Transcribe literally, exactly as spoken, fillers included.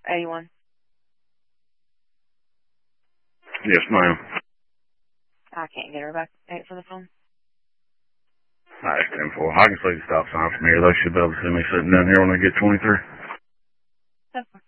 eighty-one. Yes, ma'am. I can't get her back for the phone. I asked them for. I can see the stop sign from here. They should be able to see me sitting down here when I get twenty-three. That's fine.